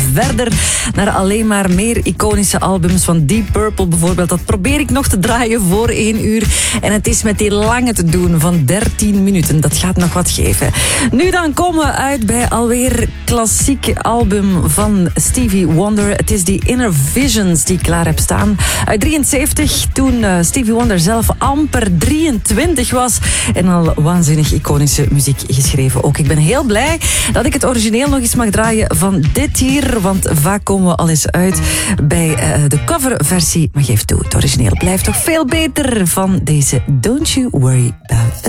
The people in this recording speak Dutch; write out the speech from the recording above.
verder naar alleen maar meer iconische albums van Deep Purple bijvoorbeeld. Dat probeer ik nog te draaien voor 1 uur. En het is met die lange te doen van 13 minuten. Dat gaat nog wat geven. Nu dan komen we uit bij alweer klassiek album van Stevie Wonder. Het is die Inner Visions die ik klaar heb staan. Uit 73, toen Stevie Wonder zelf amper 23 was. En al waanzinnig iconische muziek geschreven ook. Ik ben heel blij dat ik het origineel nog eens mag draaien van dit hier. Want vaak komen we al eens uit bij de coverversie. Maar geef toe, het origineel blijft toch veel beter van deze Don't You Worry About a